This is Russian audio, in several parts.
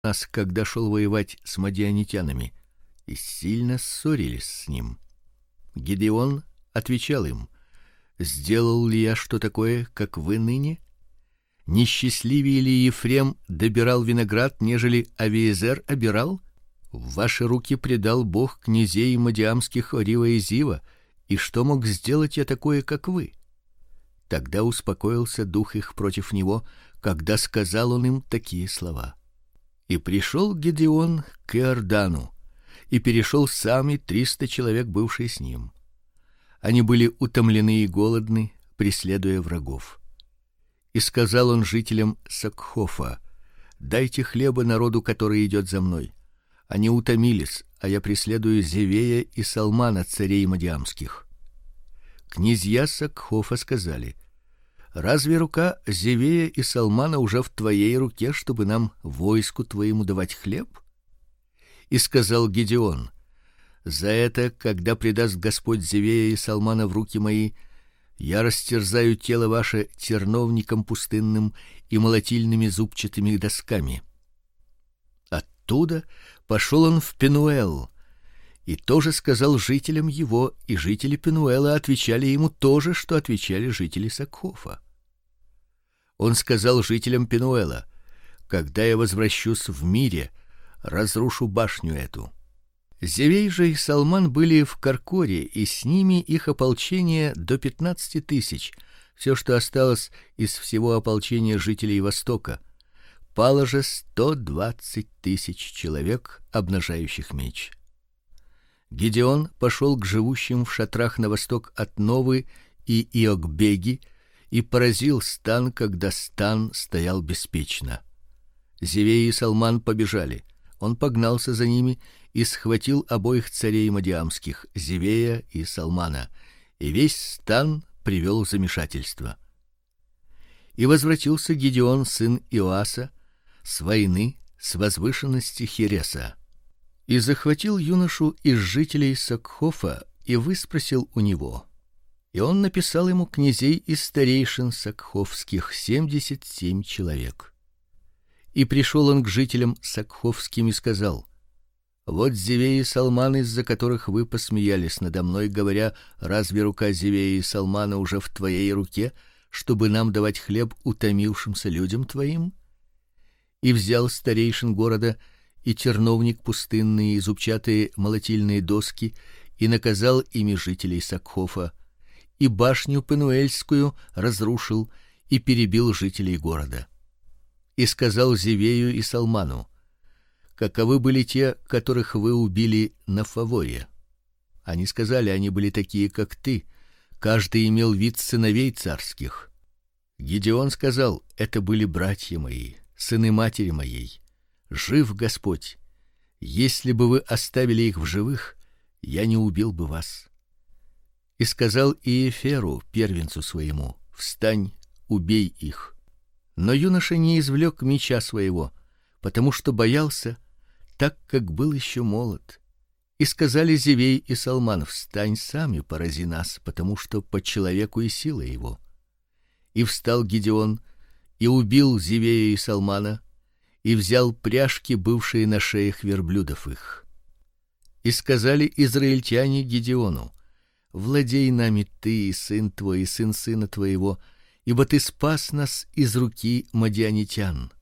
нас, когда шел воевать с мадианитянами, и сильно ссорились с ним. Гедеон отвечал им: сделал ли я что такое, как вы ныне? Несчастливее ли Ефрем добирал виноград, нежели Авиезер обирал? В ваши руки предал Бог князей мадиамских Орива и Зива, и что мог сделать я такое, как вы? Тогда успокоился дух их против него, когда сказал он им такие слова. И пришел Гедеон к Иордану, и перешел сам и 300 человек, бывшие с ним. Они были утомлены и голодны, преследуя врагов. И сказал он жителям Сакхофа: дайте хлеба народу, который идет за мной. Они утомились, а я преследую Зевея и Салмана, царей мадиамских. Князья Сакхофа сказали: разве рука Зевея и Салмана уже в твоей руке, чтобы нам войску твоему давать хлеб? И сказал Гедеон: за это, когда предаст Господь Зевея и Салмана в руки мои, я растерзаю тело ваше терновником пустынным и молотильными зубчатыми досками. Оттуда пошел он в Пенуэл, и тоже сказал жителям его, и жители Пенуэла отвечали ему то же, что отвечали жители Сакхофа. Он сказал жителям Пенуэла: когда я возвращусь в мире, разрушу башню эту. Зевей же и Салман были в Каркоре, и с ними их ополчение до 15 тысяч, все, что осталось из всего ополчения жителей Востока. Пало же 120 тысяч человек, обнажающих меч. Гедеон пошел к живущим в шатрах на восток от Новы и Иогбеги и поразил стан, когда стан стоял беспечно. Зевей и Салман побежали. Он погнался за ними и схватил обоих царей мадиамских, Зевея и Салмана, и весь стан привел в замешательство. И возвратился Гедеон, сын Иоаса, с войны с возвышенности Хереса, и захватил юношу из жителей Сакхофа и выспросил у него. И он написал ему князей и старейшин сакховских 77 человек. И пришел он к жителям сакховским и сказал: вот Зевей и Салман, из-за которых вы посмеялись надо мной, говоря: разве рука Зевея и Салмана уже в твоей руке, чтобы нам давать хлеб утомившимся людям твоим? И взял старейшин города и терновник пустынный, и зубчатые молотильные доски, и наказал ими жителей Сакхофа, и башню пенуэльскую разрушил и перебил жителей города. И сказал Зевею и Салману: каковы были те, которых вы убили на Фаворе? Они сказали: они были такие, как ты, каждый имел вид сыновей царских. Гедеон сказал: это были братья мои, сыны матери моей. Жив Господь! Если бы вы оставили их в живых, я не убил бы вас. И сказал Иеферу, первенцу своему: встань, убей их. Но юноша не извлек меча своего, потому что боялся, так как был еще молод. И сказали Зевей и Салман: встань сам и порази нас, потому что по человеку и сила его. И встал Гедеон и убил Зевея и Салмана, и взял пряжки, бывшие на шеях верблюдов их. И сказали израильтяне Гедеону: владей нами ты и сын твой и сын сына твоего, ибо ты спас нас из руки мадианитян.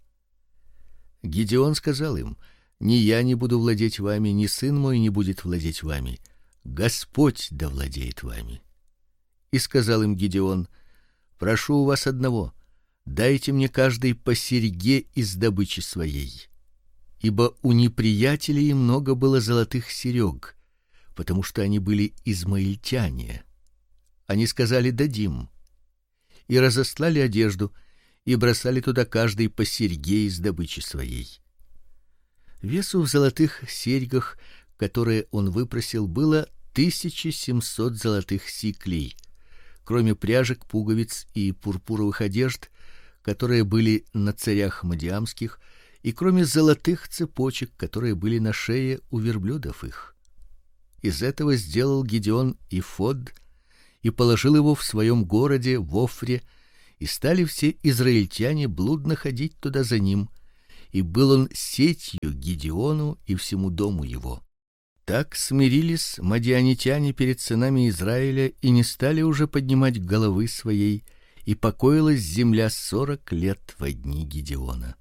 Гедеон сказал им: ни я не буду владеть вами, ни сын мой не будет владеть вами. Господь да владеет вами. И сказал им Гедеон: прошу у вас одного: дайте мне каждый по серьге из добычи своей. Ибо у неприятелей много было золотых серёг, потому что они были измаильтяне. Они сказали: дадим. И разослали одежду, и бросали туда каждый по серьге из добычи своей. Весу в золотых серьгах, которые он выпросил, было 1700 золотых сиклей, кроме пряжек, пуговиц и пурпуровых одежд, которые были на царях мадиамских, и кроме золотых цепочек, которые были на шее у верблюдов их. Из этого сделал Гедеон эфод и положил его в своем городе в Офре, и стали все израильтяне блудно ходить туда за ним, и был он сетью Гидеону и всему дому его. Так смирились мадианитяне перед сынами Израиля и не стали уже поднимать головы своей, и покоилась земля 40 лет во дни Гидеона.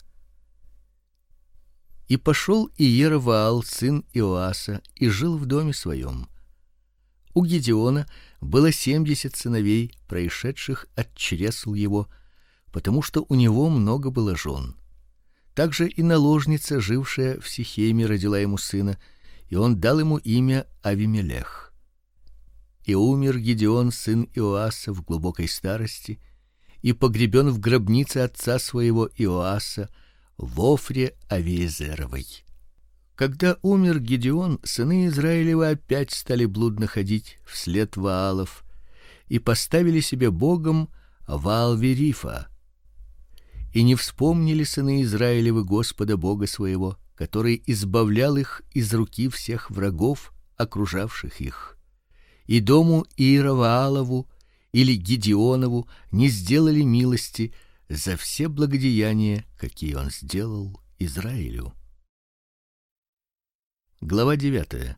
И пошел Иеровоал сын Иоаса и жил в доме своем. У Гидеона было 70 сыновей, происшедших от чресл его, потому что у него много было жен. Также и наложница, жившая в Сихеме, родила ему сына, и он дал ему имя Авимелех. И умер Гидеон сын Иоаса в глубокой старости, и погребен в гробнице отца своего Иоаса в Офре Авиезеровой. Когда умер Гидеон, сыны Израилевы опять стали блудно ходить вслед Ваалов и поставили себе богом Ваал-Верифа. И не вспомнили сыны Израилевы Господа Бога своего, который избавлял их из руки всех врагов, окружавших их. И дому Иеровоалову или Гидеонову не сделали милости за все благодеяния, какие он сделал Израилю. Глава 9.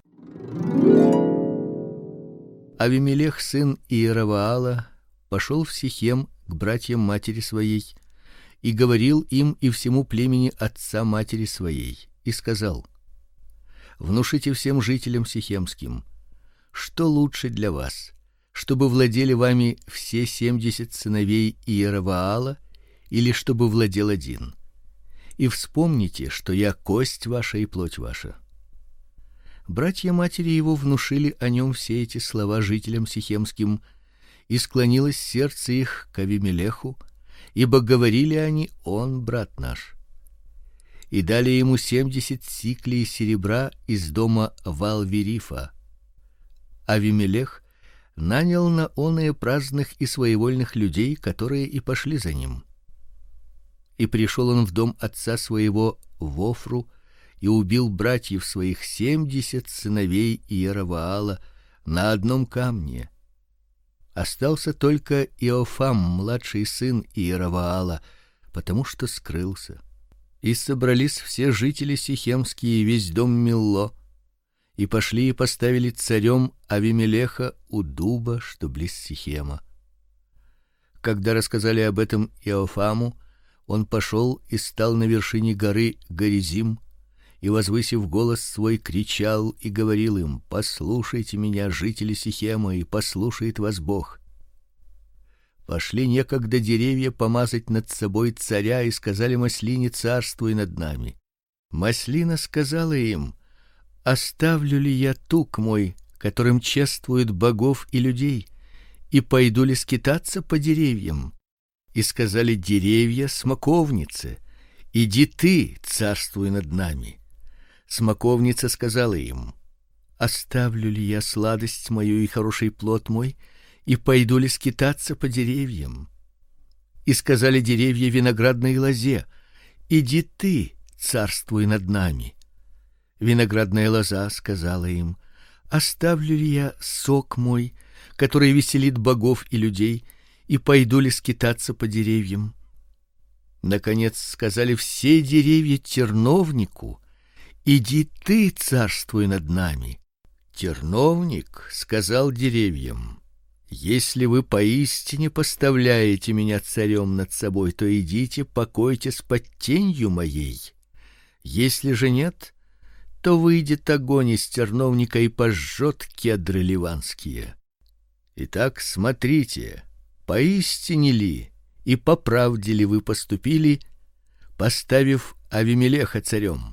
Авимелех сын Иеровоала пошел в Сихем к братьям матери своей и говорил им и всему племени отца матери своей и сказал: внушите всем жителям сихемским, что лучше для вас, чтобы владели вами все 70 сыновей Иеровоала, или чтобы владел один. И вспомните, что я кость ваша и плоть ваша. Братья матери его внушили о нем все эти слова жителям сихемским, и склонилось сердце их к Авимелеху, ибо говорили они: он брат наш. И дали ему 70 сиклей серебра из дома Ваал-Верифа. Авимелех нанял на оные праздных и своевольных людей, которые и пошли за ним. И пришел он в дом отца своего в Офру и убил братьев своих 70 сыновей Иеровоала на одном камне. Остался только Иофам, младший сын Иеровоала, потому что скрылся. И собрались все жители сихемские и весь дом Милло, и пошли и поставили царем Авимелеха у дуба, что близ Сихема. Когда рассказали об этом Иофаму, он пошел и стал на вершине горы Горизим, и, возвысив голос свой, кричал и говорил им: послушайте меня, жители Сихема, и послушает вас Бог. Пошли некогда деревья помазать над собой царя, и сказали маслине: царствуй над нами. Маслина сказала им: оставлю ли я тук мой, которым чествуют богов и людей, и пойду ли скитаться по деревьям? И сказали деревья смоковнице: иди ты, царствуй над нами. Смоковница сказала им: оставлю ли я сладость мою и хороший плод мой, и пойду ли скитаться по деревьям? И сказали деревья виноградной лозе: иди ты, царствуй над нами. Виноградная лоза сказала им: оставлю ли я сок мой, который веселит богов и людей, и пойду ли скитаться по деревьям? Наконец сказали все деревья терновнику: иди ты, царствуй над нами. Терновник сказал деревьям: если вы поистине поставляете меня царем над собой, то идите, покойтесь под тенью моей. Если же нет, то выйдет огонь из терновника и пожжет кедры ливанские. Итак, смотрите, поистине ли и по правде ли вы поступили, поставив Авимелеха царем?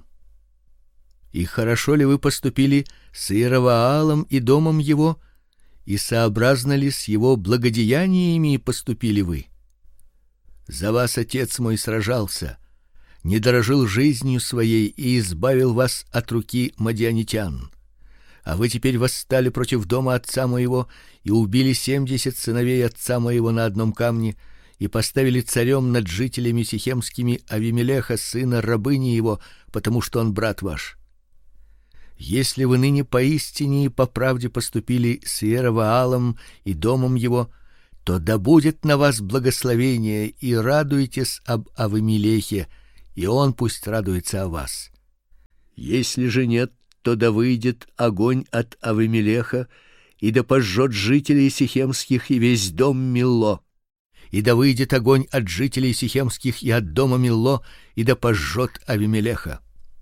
И хорошо ли вы поступили с Иеровоалом и домом его, и сообразно ли с его благодеяниями поступили вы? За вас отец мой сражался, не дорожил жизнью своей и избавил вас от руки мадианитян. А вы теперь восстали против дома отца моего и убили 70 сыновей отца моего на одном камне и поставили царем над жителями сихемскими Авимелеха, сына рабыни его, потому что он брат ваш. Если вы ныне поистине и по правде поступили с Иеровоалом и домом его, то да будет на вас благословение, и радуйтесь об Авимелехе, и он пусть радуется о вас. Если же нет, то да выйдет огонь от Авимелеха, и да пожжет жителей сихемских и весь дом Милло. И да выйдет огонь от жителей сихемских и от дома Милло, и да пожжет Авимелеха.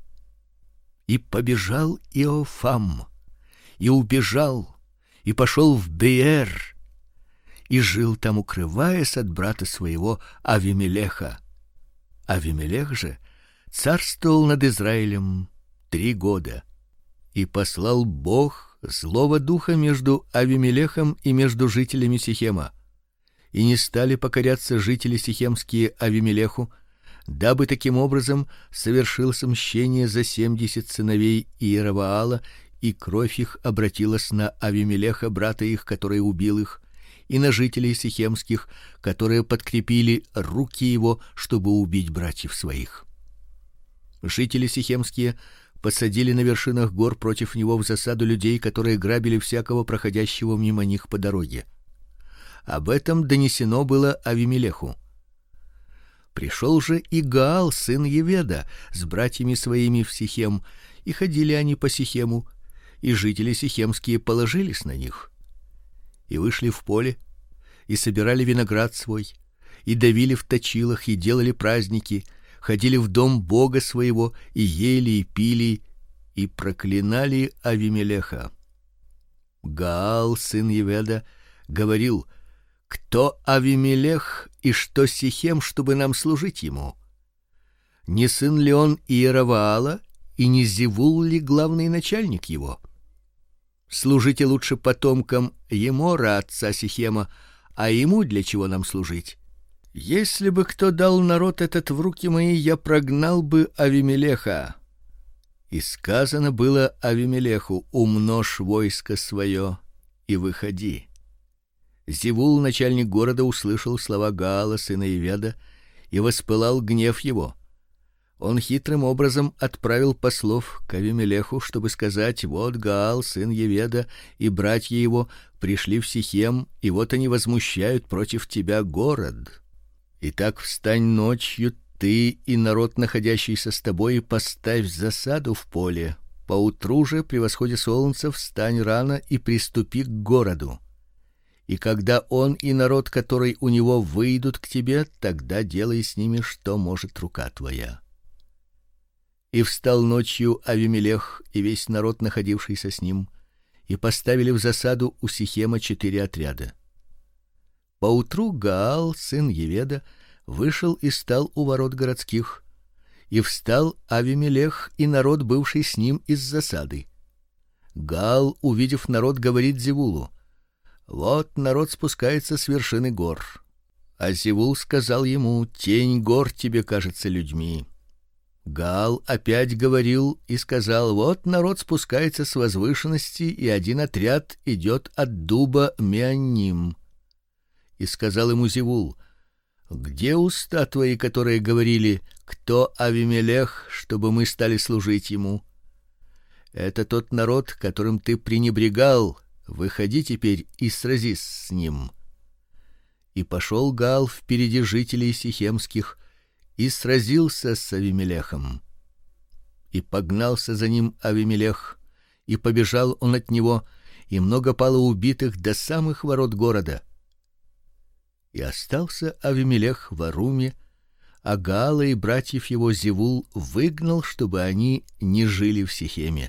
И побежал Иофам, и убежал, и пошел в Беер, и жил там, укрываясь от брата своего Авимелеха. Авимелех же царствовал над Израилем 3 года. И послал Бог злого духа между Авимелехом и между жителями Сихема. И не стали покоряться жители сихемские Авимелеху, дабы таким образом совершилось мщение за 70 сыновей Иеровоала, и кровь их обратилась на Авимелеха, брата их, который убил их, и на жителей сихемских, которые подкрепили руки его, чтобы убить братьев своих. Жители сихемские посадили на вершинах гор против него в засаду людей, которые грабили всякого проходящего мимо них по дороге. Об этом донесено было Авимелеху. Пришел же и Гаал, сын Еведа, с братьями своими в Сихем, и ходили они по Сихему, и жители сихемские положились на них. И вышли в поле, и собирали виноград свой, и давили в точилах, и делали праздники, ходили в дом Бога своего, и ели, и пили, и проклинали Авимелеха. Гаал, сын Еведа, говорил: кто Авимелех и что Сихем, чтобы нам служить ему? Не сын ли он Иеровоала, и не Зевул ли главный начальник его? Служите лучше потомкам Емора, отца Сихема, а ему для чего нам служить? Если бы кто дал народ этот в руки мои, я прогнал бы Авимелеха. И сказано было Авимелеху: умножь войско свое и выходи. Зевул, начальник города, услышал слова Гаала, сына Еведа, и воспылал гнев его. Он хитрым образом отправил послов к Авимелеху, чтобы сказать: вот Гаал, сын Еведа, и братья его пришли в Сихем, и вот они возмущают против тебя город. Итак, встань ночью ты и народ, находящийся с тобой, и поставь засаду в поле. Поутру же при восходе солнца встань рано и приступи к городу. И когда он и народ, который у него, выйдут к тебе, тогда делай с ними, что может рука твоя. И встал ночью Авимелех и весь народ, находившийся с ним, и поставили в засаду у Сихема 4 отряда. Поутру Гаал, сын Еведа, вышел и стал у ворот городских, и встал Авимелех и народ, бывший с ним, из засады. Гаал, увидев народ, говорит Зевулу: вот народ спускается с вершины гор. А Зевул сказал ему: тень гор тебе кажется людьми. Гаал опять говорил и сказал: вот народ спускается с возвышенности, и один отряд идет от дуба Меанним. И сказал ему Зевул: где уста твои, которые говорили: кто Авимелех, чтобы мы стали служить ему? Это тот народ, которым ты пренебрегал. Выходи теперь и сразись с ним. И пошел Гаал впереди жителей сихемских и сразился с Авимелехом. И погнался за ним Авимелех, и побежал он от него, и много пало убитых до самых ворот города. И остался Авимелех в Аруме, а Гаала и братьев его Зевул выгнал, чтобы они не жили в Сихеме.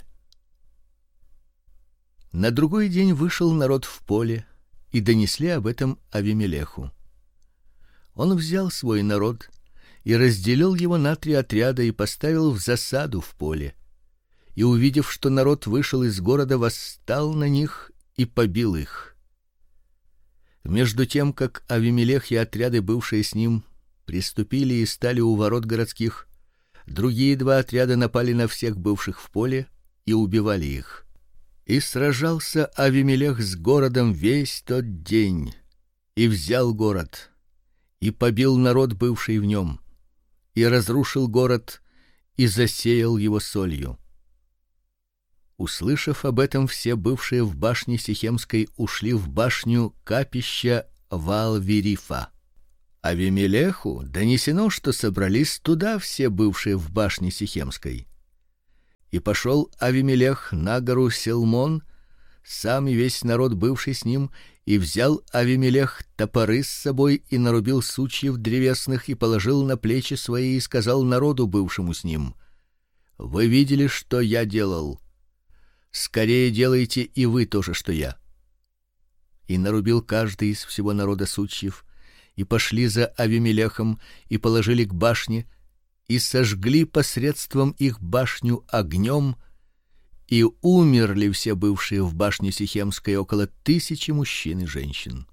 На другой день вышел народ в поле, и донесли об этом Авимелеху. Он взял свой народ и разделил его на 3 отряда и поставил в засаду в поле. И увидев, что народ вышел из города, восстал на них и побил их. Между тем, как Авимелех и отряды, бывшие с ним, приступили и стали у ворот городских, другие 2 отряда напали на всех бывших в поле и убивали их. И сражался Авимелех с городом весь тот день, и взял город, и побил народ, бывший в нем, и разрушил город, и засеял его солью. Услышав об этом, все бывшие в башне Сихемской ушли в башню капища Ваал-Верифа. Авимелеху донесено, что собрались туда все бывшие в башне Сихемской. И пошел Авимелех на гору Селмон, сам и весь народ, бывший с ним, и взял Авимелех топоры с собой и нарубил сучьев древесных и положил на плечи свои и сказал народу, бывшему с ним: Вы видели, что я делал? Скорее делайте и вы то же, что я. И нарубил каждый из всего народа сучьев, и пошли за Авимелехом и положили к башне, и сожгли посредством их башню огнем, и умерли все бывшие в башне Сихемской около 1000 мужчин и женщин.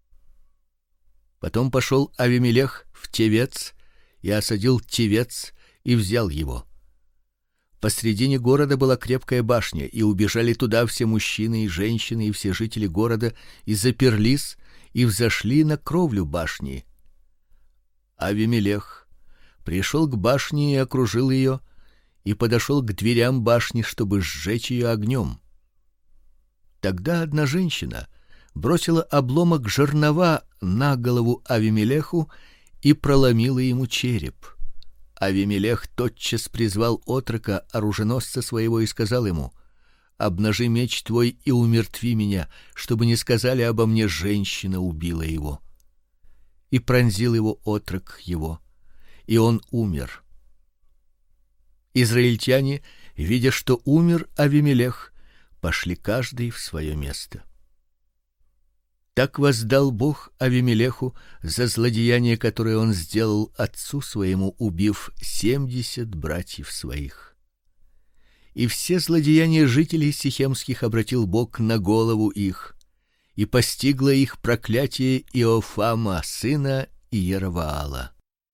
Потом пошел Авимелех в Тевец и осадил Тевец и взял его. Посредине города была крепкая башня, и убежали туда все мужчины и женщины и все жители города, и заперлись и взошли на кровлю башни. Авимелех пришел к башне и окружил ее, и подошел к дверям башни, чтобы сжечь ее огнем. Тогда одна женщина бросила обломок жернова на голову Авимелеху и проломила ему череп. Авимелех тотчас призвал отрока, оруженосца своего, и сказал ему: Обнажи меч твой и умертви меня, чтобы не сказали обо мне: женщина убила его. И пронзил его отрок его, и он умер. Израильтяне, видя, что умер Авимелех, пошли каждый в свое место. Так воздал Бог Авимелеху за злодеяние, которое он сделал отцу своему, убив 70 братьев своих. И все злодеяния жителей сихемских обратил Бог на голову их, и постигло их проклятие Иофама, сына Иероваала.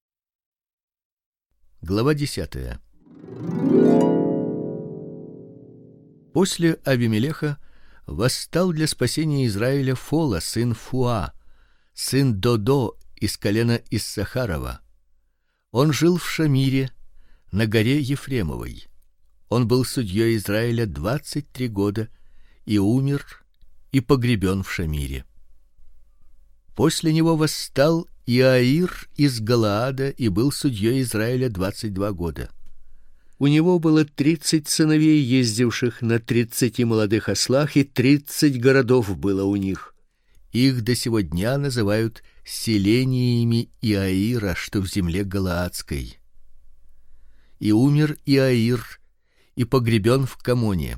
Глава 10. После Авимелеха восстал для спасения Израиля Фола, сын Фуа, сын Додо из колена Иссахарова. Он жил в Шамире, на горе Ефремовой. Он был судьей Израиля 23 года и умер и погребен в Шамире. После него восстал Иаир из Галаада и был судьей Израиля 22 года. У него было 30 сыновей, ездивших на 30 молодых ослах, и 30 городов было у них. Их до сего дня называют селениями Иаира, что в земле галаадской. И умер Иаир и погребен в Камоне.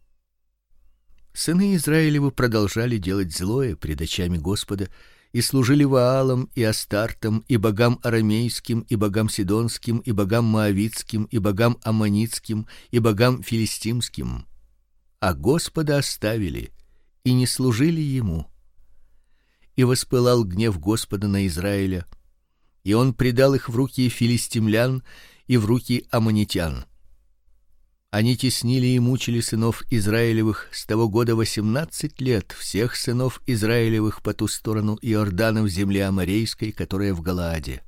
Сыны Израилевы продолжали делать злое пред очами Господа и служили Ваалам и Астартам и богам арамейским и богам сидонским и богам моавитским и богам аммонитским и богам филистимским. А Господа оставили и не служили ему. И воспылал гнев Господа на Израиля, и он предал их в руки филистимлян и в руки аммонитян. Они теснили и мучили сынов Израилевых с того года 18 лет, всех сынов Израилевых по ту сторону Иордана в земле аморейской, которая в Галааде.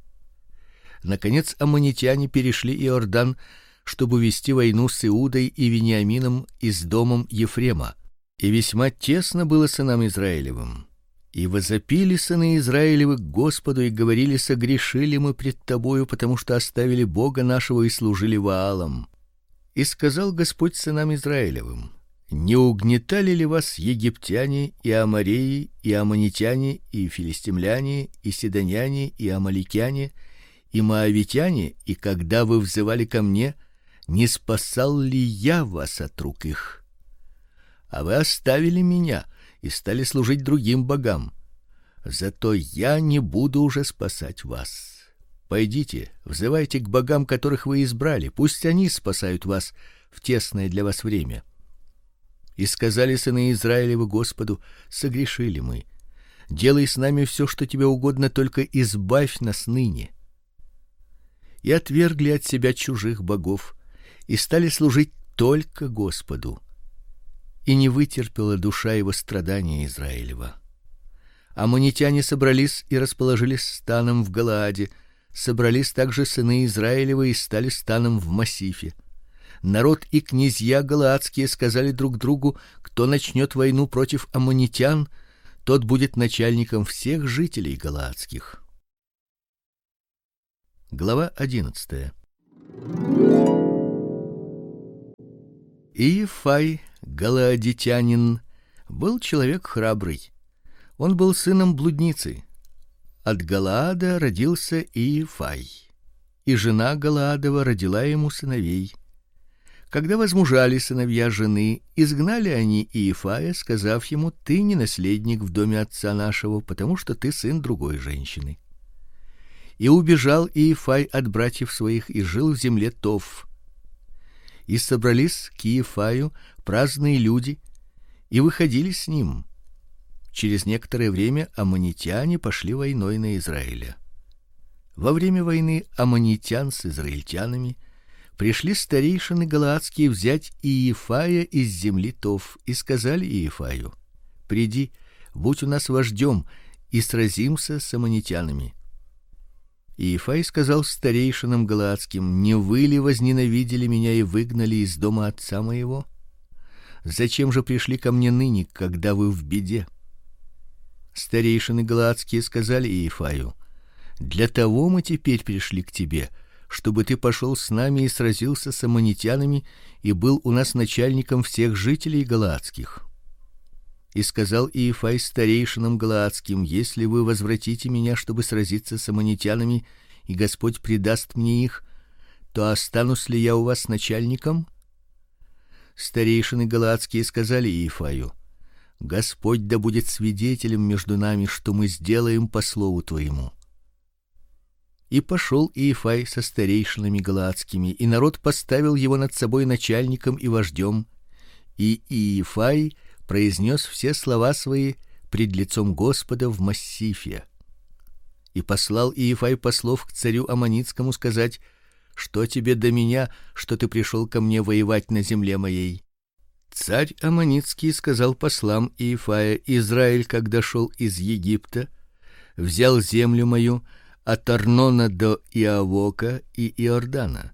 Наконец аммонитяне перешли Иордан, чтобы вести войну с Иудой и Вениамином и с домом Ефрема, и весьма тесно было сынам Израилевым. И возопили сыны Израилевы к Господу и говорили: согрешили мы пред тобою, потому что оставили Бога нашего и служили Ваалам. И сказал Господь сынам Израилевым: не угнетали ли вас египтяне и амореи и аммонитяне и филистимляне и сидоняне и амаликяне и моавитяне, и когда вы взывали ко мне, не спасал ли я вас от рук их? А вы оставили меня и стали служить другим богам. Зато я не буду уже спасать вас. Пойдите, взывайте к богам, которых вы избрали, пусть они спасают вас в тесное для вас время. И сказали сыны Израилевы Господу: согрешили мы. Делай с нами все, что тебе угодно, только избавь нас ныне. И отвергли от себя чужих богов и стали служить только Господу. И не вытерпела душа его страдания Израилева. Аммонитяне собрались и расположились станом в Галааде. Собрались также сыны Израилевы и стали станом в Массифе. Народ и князья галаадские сказали друг другу: кто начнет войну против аммонитян, тот будет начальником всех жителей галаадских. Глава 11. Иефай, галаадитянин, был человек храбрый. Он был сыном блудницы. От Галаада родился Иефай, и жена Галаадова родила ему сыновей. Когда возмужали сыновья жены, изгнали они Иефая, сказав ему: ты не наследник в доме отца нашего, потому что ты сын другой женщины. И убежал Иефай от братьев своих и жил в земле Тов. И собрались к Иефаю праздные люди и выходили с ним. Через некоторое время аммонитяне пошли войной на Израиля. Во время войны аммонитян с израильтянами пришли старейшины галаадские взять Иефая из земли Тов и сказали Иефаю: приди, будь у нас вождем, и сразимся с аммонитянами. Иефай сказал старейшинам галаадским: не вы ли возненавидели меня и выгнали из дома отца моего? Зачем же пришли ко мне ныне, когда вы в беде? Старейшины галаадские сказали Иефаю: для того мы теперь пришли к тебе, чтобы ты пошел с нами и сразился с аммонитянами и был у нас начальником всех жителей галаадских. И сказал Иефай старейшинам галаадским: если вы возвратите меня, чтобы сразиться с аммонитянами, и Господь предаст мне их, то останусь ли я у вас начальником? Старейшины галаадские сказали Иефаю: Господь да будет свидетелем между нами, что мы сделаем по слову твоему. И пошел Иефай со старейшинами галаадскими, и народ поставил его над собой начальником и вождем, и Иефай произнес все слова свои пред лицом Господа в Массифе. И послал Иефай послов к царю аммонитскому сказать: что тебе до меня, что ты пришел ко мне воевать на земле моей? Царь аммонитский сказал послам Иефая: Израиль, когда шел из Египта, взял землю мою от Арнона до Иавока и Иордана.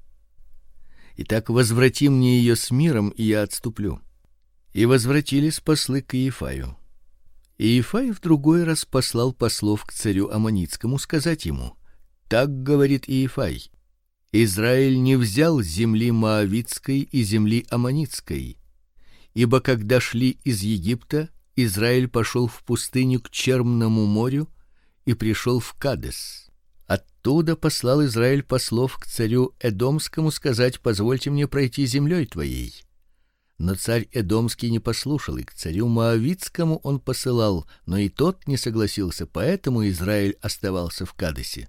Итак, возврати мне ее с миром, и я отступлю. И возвратились послы к Иефаю. Иефай в другой раз послал послов к царю аммонитскому сказать ему: так говорит Иефай: Израиль не взял земли моавитской и земли аммонитской, ибо когда шли из Египта, Израиль пошел в пустыню к Черному морю и пришел в Кадес. Оттуда послал Израиль послов к царю Эдомскому сказать: позвольте мне пройти землей твоей. Но царь Эдомский не послушал, и к царю Моавитскому он посылал, но и тот не согласился, поэтому Израиль оставался в Кадесе.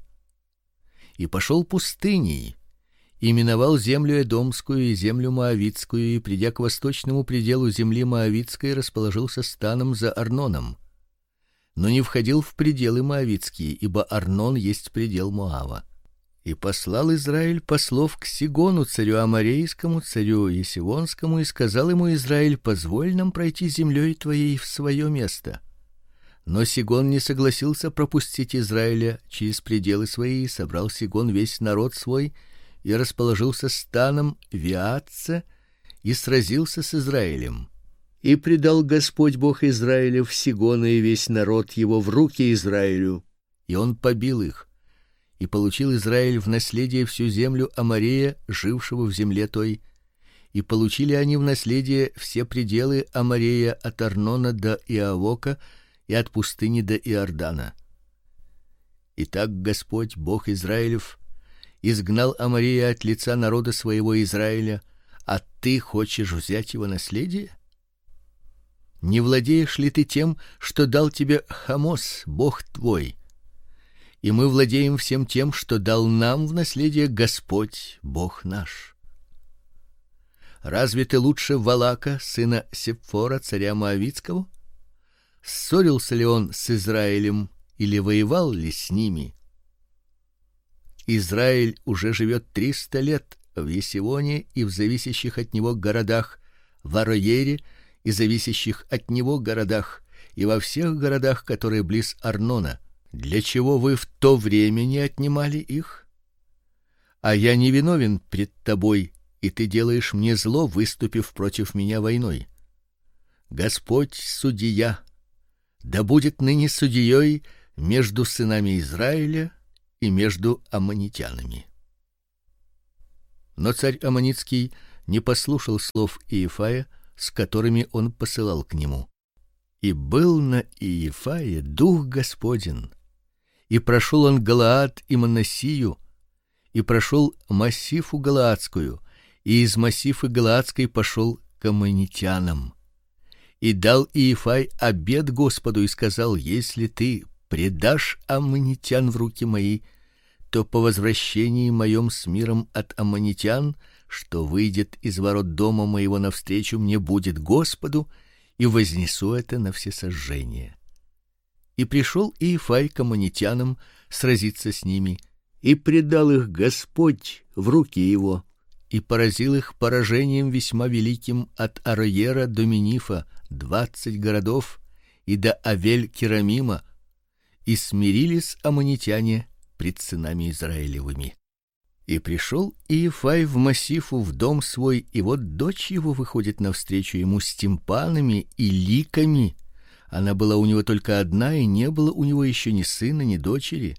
И пошел пустыней, и миновал землю Эдомскую и землю Моавитскую, и придя к восточному пределу земли Моавитской, расположился станом за Арноном, но не входил в пределы Моавитские, ибо Арнон есть предел Моава. И послал Израиль послов к Сигону, царю аморейскому, царю есивонскому, и сказал ему Израиль: позволь нам пройти землей твоей в свое место. Но Сигон не согласился пропустить Израиля через пределы свои, и собрал Сигон весь народ свой и расположился станом в Виатце и сразился с Израилем. И предал Господь Бог Израилев Сигона и весь народ его в руки Израилю, и он побил их. И получил Израиль в наследие всю землю Аморея, жившего в земле той, и получили они в наследие все пределы Аморея от Арнона до Иавока и от пустыни до Иордана. Итак, Господь Бог Израилев изгнал Аморея от лица народа своего Израиля, а ты хочешь взять его наследие? Не владеешь ли ты тем, что дал тебе Хамос, Бог твой? И мы владеем всем тем, что дал нам в наследие Господь, Бог наш. Разве ты лучше Валака, сына Сепфора, царя Моавитского? Ссорился ли он с Израилем или воевал ли с ними? Израиль уже живет 300 лет в Есивоне и в зависящих от него городах, в Ароере и зависящих от него городах, и во всех городах, которые близ Арнона. Для чего вы в то время не отнимали их? А я не виновен пред тобой, и ты делаешь мне зло, выступив против меня войной. Господь судья, да будет ныне судьей между сынами Израиля и между аммонитянами. Но царь аммонитский не послушал слов Иефая, с которыми он посылал к нему. И был на Иефае дух Господень, и прошел он Галаад и Манассию, и прошел Массифу Галаадскую, и из Массифы Галаадской пошел к аммонитянам. И дал Иефай обет Господу и сказал: если ты предашь аммонитян в руки мои, то по возвращении моем с миром от аммонитян, что выйдет из ворот дома моего навстречу мне будет Господу, и вознесу это на всесожжение. И пришел Иефай к аммонитянам сразиться с ними, и предал их Господь в руки его, и поразил их поражением весьма великим от Ароера до Минифа, 20 городов, и до Авель-Керамима, и смирились аммонитяне пред сынами Израилевыми. И пришел Иефай в Массифу в дом свой, и вот дочь его выходит навстречу ему с тимпанами и ликами. Она была у него только одна, и не было у него еще ни сына, ни дочери.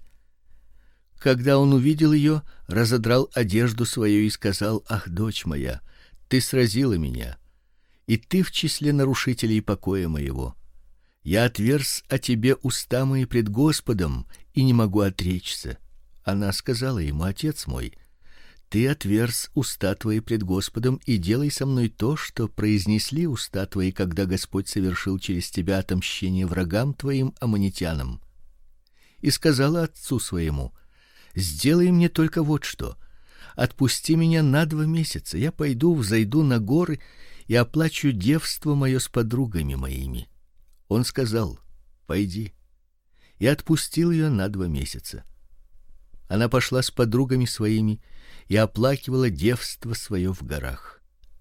Когда он увидел ее, разодрал одежду свою и сказал: ах, дочь моя, ты сразила меня, и ты в числе нарушителей покоя моего. Я отверз о тебе уста мои пред Господом, и не могу отречься. Она сказала ему: отец мой, ты отверз уста твои пред Господом, и делай со мной то, что произнесли уста твои, когда Господь совершил через тебя отомщение врагам твоим аммонитянам. И сказала отцу своему: сделай мне только вот что: отпусти меня на 2 месяца, я пойду, взойду на горы и оплачу девство мое с подругами моими. Он сказал: пойди. И отпустил ее на 2 месяца. Она пошла с подругами своими и оплакивала девство свое в горах.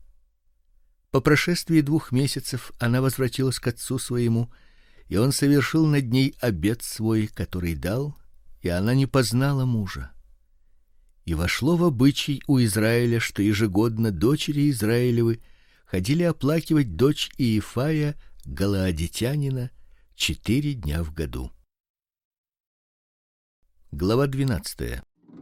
По прошествии 2 месяцев она возвратилась к отцу своему, и он совершил над ней обет свой, который дал, и она не познала мужа. И вошло в обычай у Израиля, что ежегодно дочери Израилевы ходили оплакивать дочь Иефая, галаадитянина, 4 дня в году. Глава 12.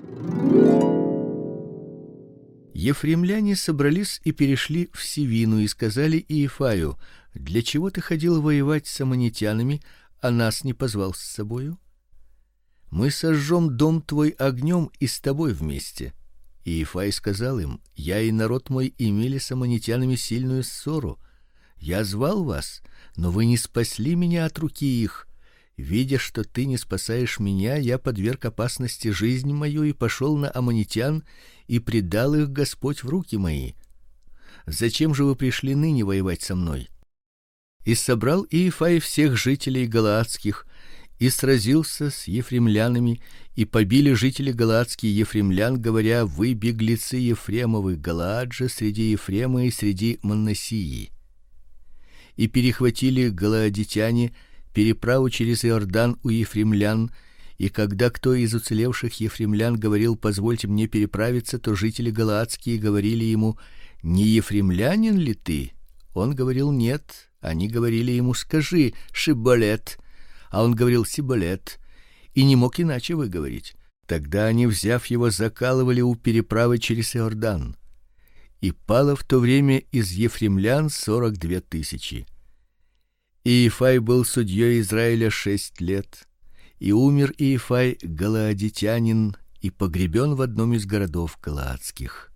Ефремляне собрались и перешли в Сивину и сказали Иефаю: для чего ты ходил воевать с аммонитянами, а нас не позвал с собою? Мы сожжем дом твой огнем и с тобой вместе. Иефай сказал им: я и народ мой имели с аммонитянами сильную ссору. Я звал вас, но вы не спасли меня от руки их. Видя, что ты не спасаешь меня, я подверг опасности жизнь мою и пошел на аммонитян, и предал их Господь в руки мои. Зачем же вы пришли ныне воевать со мной? И собрал Иефай всех жителей галаадских, и сразился с ефремлянами, и побили жители галаадские ефремлян, говоря: вы беглецы Ефремовы, Галаад же среди Ефрема и среди Манассии. И перехватили галаадитяне переправу через Иордан у ефремлян, и когда кто из уцелевших ефремлян говорил: позвольте мне переправиться, то жители галаадские говорили ему: не ефремлянин ли ты? Он говорил: нет. Они говорили ему: скажи Шиболет. А он говорил: Сиболет, и не мог иначе выговорить. Тогда они, взяв его, закалывали у переправы через Иордан. И пало в то время из ефремлян 42 000. Иефай был судьей Израиля 6 лет, и умер Иефай галаадитянин и погребен в одном из городов галаадских.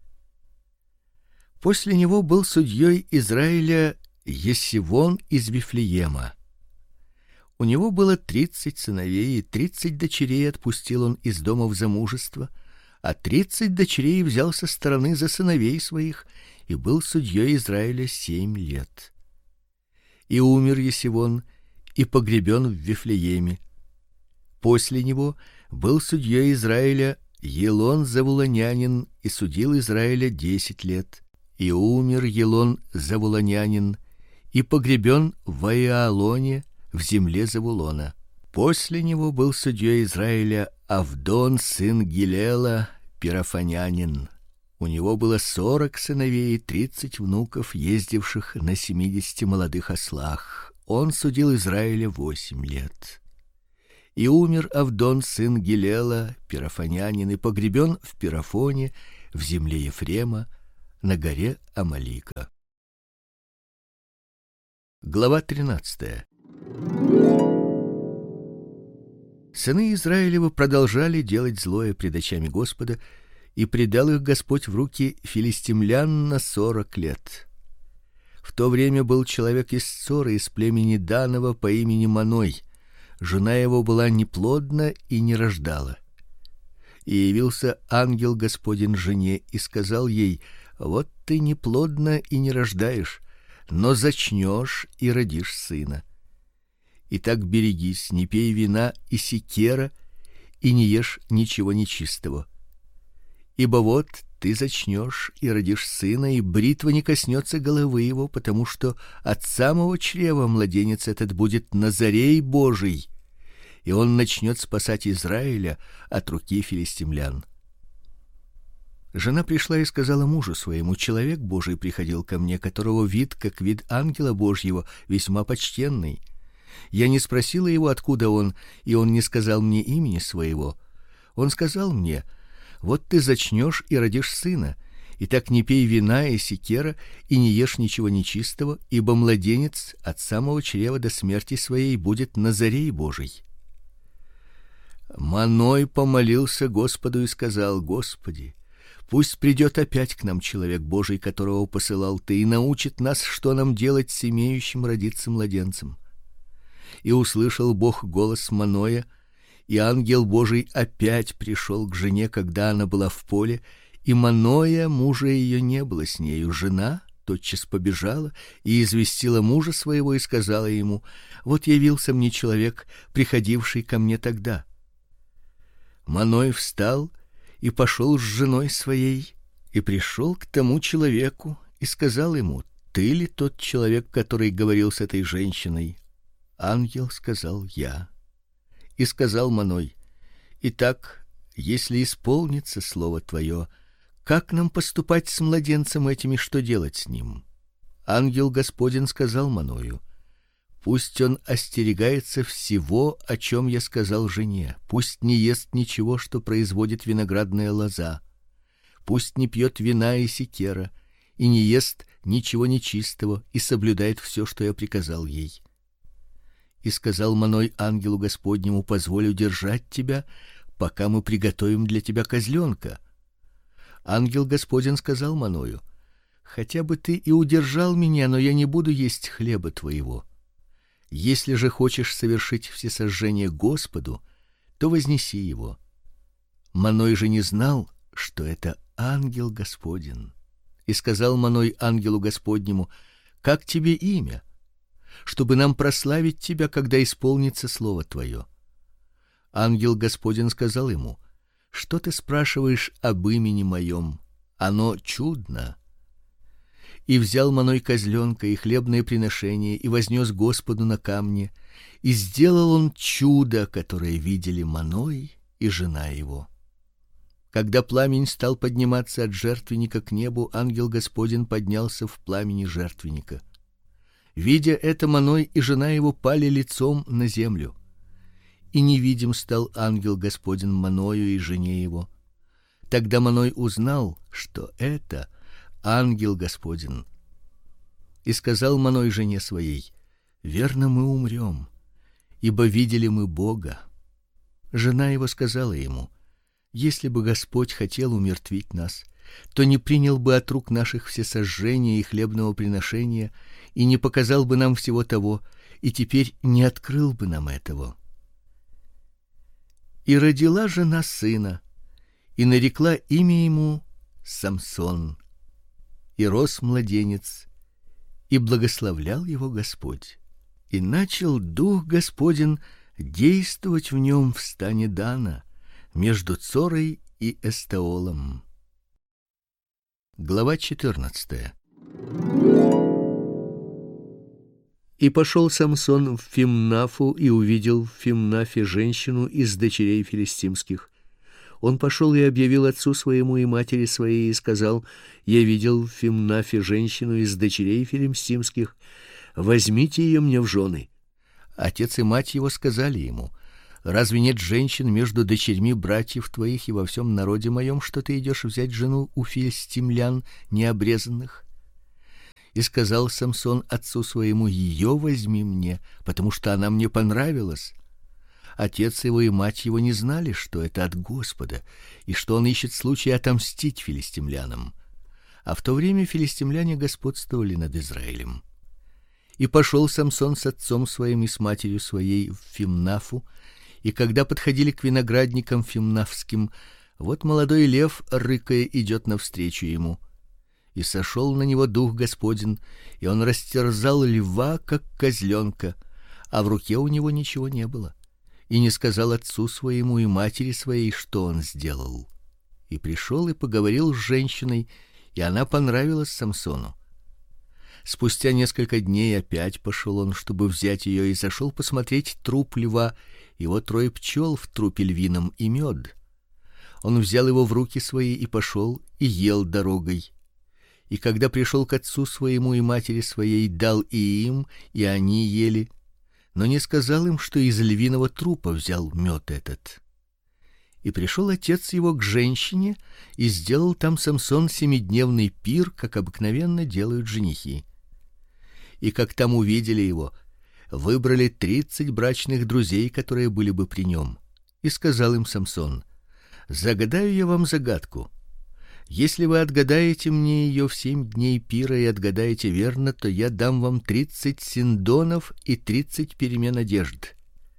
После него был судьей Израиля Есивон из Вифлеема. У него было 30 сыновей, и 30 дочерей отпустил он из дома в замужество, а 30 дочерей взял со стороны за сыновей своих, и был судьей Израиля 7 лет. И умер Есивон, и погребен в Вифлееме. После него был судьей Израиля Елон завулонянин, и судил Израиля 10 лет. И умер Елон завулонянин, и погребен в Аиалоне, в земле Завулона. После него был судьей Израиля Авдон сын Гилела, пирафонянин. У него было 40 сыновей и 30 внуков, ездивших на 70 молодых ослах. Он судил Израиля 8 лет. И умер Авдон, сын Гилела, пирафонянин, и погребен в Пирафоне, в земле Ефрема, на горе Амалика. Глава 13. Сыны Израилевы продолжали делать злое пред очами Господа, и предал их Господь в руки филистимлян на 40 лет. В то время был человек из Цора, из племени Данова, по имени Маной. Жена его была неплодна и не рождала. И явился ангел Господень жене и сказал ей: вот ты неплодна и не рождаешь, но зачнешь и родишь сына. Итак, берегись, не пей вина и секера, и не ешь ничего нечистого. Ибо вот ты зачнешь и родишь сына, и бритва не коснется головы его, потому что от самого чрева младенец этот будет Назарей Божий, и он начнет спасать Израиля от руки филистимлян. Жена пришла и сказала мужу своему: человек Божий приходил ко мне, которого вид как вид ангела Божьего, весьма почтенный. Я не спросила его, откуда он, и он не сказал мне имени своего. Он сказал мне: вот ты зачнешь и родишь сына. И так не пей вина и секера, и не ешь ничего нечистого, ибо младенец от самого чрева до смерти своей будет Назарей Божий. Маной помолился Господу и сказал: Господи, пусть придет опять к нам человек Божий, которого посылал ты, и научит нас, что нам делать с имеющим родиться младенцем. И услышал Бог голос Маноя, и ангел Божий опять пришел к жене, когда она была в поле, и Маноя, мужа ее, не было с нею. Жена тотчас побежала и известила мужа своего и сказала ему: вот явился мне человек, приходивший ко мне тогда. Маной встал и пошел с женой своей, и пришел к тому человеку и сказал ему: ты ли тот человек, который говорил с этой женщиной? Ангел сказал: я. И сказал Маной: итак, если исполнится слово твое, как нам поступать с младенцем этим и что делать с ним? Ангел Господень сказал Маною: пусть он остерегается всего, о чем я сказал жене, пусть не ест ничего, что производит виноградная лоза, пусть не пьет вина и секера, и не ест ничего нечистого, и соблюдает все, что я приказал ей. И сказал Маной ангелу Господнему: позволь удержать тебя, пока мы приготовим для тебя козленка. Ангел Господень сказал Маною: хотя бы ты и удержал меня, но я не буду есть хлеба твоего. Если же хочешь совершить всесожжение Господу, то вознеси его. Маной же не знал, что это ангел Господень. И сказал Маной ангелу Господнему: как тебе имя, чтобы нам прославить тебя, когда исполнится слово твое? Ангел Господень сказал ему: что ты спрашиваешь об имени моем? Оно чудно. И взял Маной козленка и хлебное приношение и вознес Господу на камне, и сделал он чудо, которое видели Маной и жена его. Когда пламень стал подниматься от жертвенника к небу, ангел Господень поднялся в пламени жертвенника. Видя это, Маной и жена его пали лицом на землю. И невидим стал ангел Господень Маною и жене его. Тогда Маной узнал, что это ангел Господень. И сказал Маной жене своей: верно, мы умрем, ибо видели мы Бога. Жена его сказала ему: если бы Господь хотел умертвить нас, то не принял бы от рук наших всесожжения и хлебного приношения, и не показал бы нам всего того, и теперь не открыл бы нам этого. И родила жена сына, и нарекла имя ему Самсон. И рос младенец, и благословлял его Господь. И начал Дух Господень действовать в нем в стане Дана, между Цорой и Эстаолом. Глава 14. И пошел Самсон в Фимнафу и увидел в Фимнафе женщину из дочерей филистимских. Он пошел и объявил отцу своему и матери своей и сказал: я видел в Фимнафе женщину из дочерей филистимских, возьмите ее мне в жены. Отец и мать его сказали ему: Разве нет женщин между дочерьми братьев твоих и во всем народе моем, что ты идешь взять жену у филистимлян необрезанных? И сказал Самсон отцу своему: ее возьми мне, потому что она мне понравилась. Отец его и мать его не знали, что это от Господа, и что он ищет случай отомстить филистимлянам. А в то время филистимляне господствовали над Израилем. И пошел Самсон с отцом своим и с матерью своей в Фимнафу, и когда подходили к виноградникам фимнафским, вот молодой лев, рыкая, идет навстречу ему. И сошел на него дух Господень, и он растерзал льва, как козленка, а в руке у него ничего не было. И не сказал отцу своему и матери своей, что он сделал. И пришел и поговорил с женщиной, и она понравилась Самсону. Спустя несколько дней опять пошел он, чтобы взять ее, и зашел посмотреть труп льва, и вот 3 пчел в трупе львином и мед. Он взял его в руки свои и пошел и ел дорогой. И когда пришел к отцу своему и матери своей, дал и им, и они ели, но не сказал им, что из львиного трупа взял мед этот. И пришел отец его к женщине, и сделал там Самсон 7-дневный пир, как обыкновенно делают женихи. И как там увидели его, выбрали 30 брачных друзей, которые были бы при нем. И сказал им Самсон: загадаю я вам загадку. Если вы отгадаете мне ее в 7 дней пира и отгадаете верно, то я дам вам 30 синдонов и 30 перемен одежд.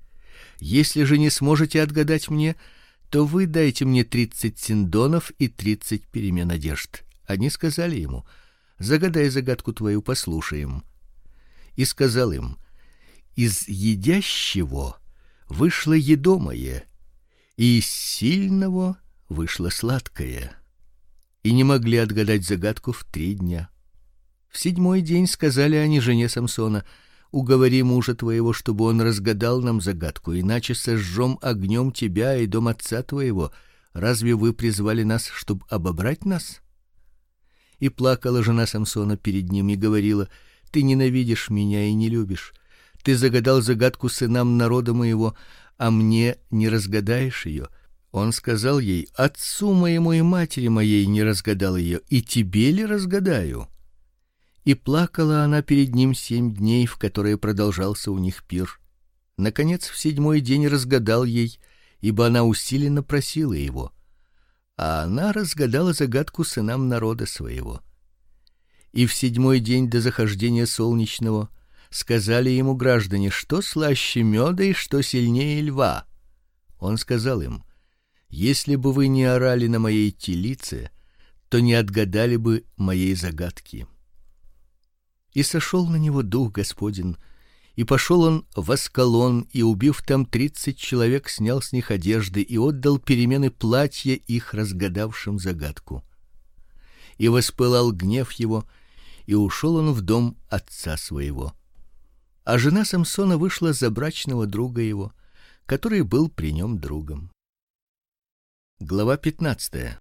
Если же не сможете отгадать мне, то вы дайте мне 30 синдонов и 30 перемен одежд. Они сказали ему: загадай загадку твою, послушаем. И сказал им: из едящего вышло едомое, и из сильного вышло сладкое. И не могли отгадать загадку в 3 дня. В 7-й день сказали они жене Самсона: уговори мужа твоего, чтобы он разгадал нам загадку, иначе сожжем огнем тебя и дом отца твоего. Разве вы призвали нас, чтобы обобрать нас? И плакала жена Самсона перед ним и говорила: ты ненавидишь меня и не любишь. Ты загадал загадку сынам народа моего, а мне не разгадаешь ее. Он сказал ей: отцу моему и матери моей не разгадал ее, и тебе ли разгадаю? И плакала она перед ним 7 дней, в которые продолжался у них пир. Наконец в 7-й день разгадал ей, ибо она усиленно просила его. А она разгадала загадку сынам народа своего. И в 7-й день до захождения солнечного сказали ему граждане: что слаще меда и что сильнее льва? Он сказал им: если бы вы не орали на моей телице, то не отгадали бы моей загадки. И сошел на него дух Господень, и пошел он в Аскалон, и убив там 30 человек, снял с них одежды и отдал перемены платья их разгадавшим загадку. И воспылал гнев его, и ушел он в дом отца своего. А жена Самсона вышла за брачного друга его, который был при нем другом. Глава 15.